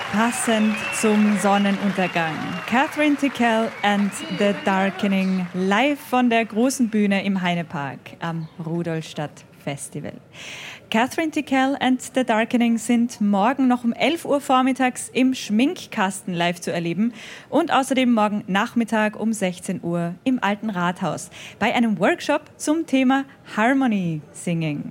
Passend zum Sonnenuntergang. Catherine Tickell and the Darkening live von der großen Bühne im Heinepark am Rudolstadt Festival. Catherine Tickell and the Darkening sind morgen noch um 11 Uhr vormittags im Schminkkasten live zu erleben und außerdem morgen Nachmittag um 16 Uhr im Alten Rathaus bei einem Workshop zum Thema Harmony Singing.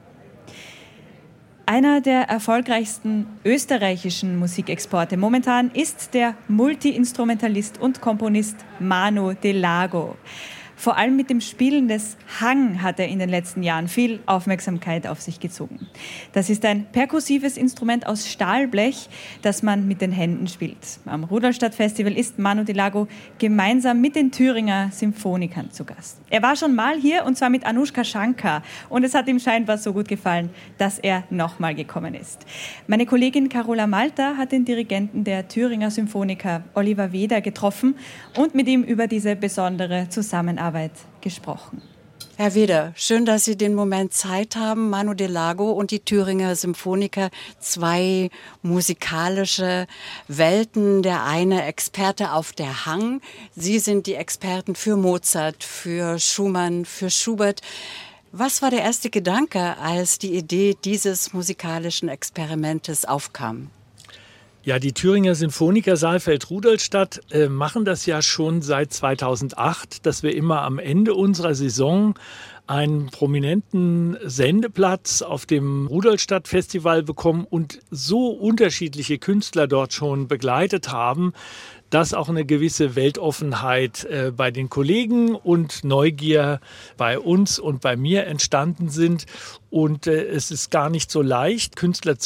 Einer der erfolgreichsten österreichischen Musikexporte momentan ist der Multi-Instrumentalist und Komponist Manu Delago. Vor allem mit dem Spielen des Hang hat er in den letzten Jahren viel Aufmerksamkeit auf sich gezogen. Das ist ein perkussives Instrument aus Stahlblech, das man mit den Händen spielt. Am Rudolstadt Festival ist Manu Delago gemeinsam mit den Thüringer Symphonikern zu Gast. Er war schon mal hier und zwar mit Anushka Shankar und es hat ihm scheinbar so gut gefallen, dass er nochmal gekommen ist. Meine Kollegin Carola Malta hat den Dirigenten der Thüringer Symphoniker Oliver Weder getroffen und mit ihm über diese besondere Zusammenarbeit gesprochen. Herr Weder, schön, dass Sie den Moment Zeit haben. Manu Delago und die Thüringer Symphoniker, zwei musikalische Welten. Der eine Experte auf der Hang. Sie sind die Experten für Mozart, für Schumann, für Schubert. Was war der erste Gedanke, als die Idee dieses musikalischen Experimentes aufkam? Ja, die Thüringer Symphoniker Saalfeld-Rudolstadt machen das ja schon seit 2008, dass wir immer am Ende unserer Saison einen prominenten Sendeplatz auf dem Rudolstadt-Festival bekommen und so unterschiedliche Künstler dort schon begleitet haben, dass auch eine gewisse Weltoffenheit bei den Kollegen und Neugier bei uns und bei mir entstanden sind. Und es ist gar nicht so leicht, Künstler zu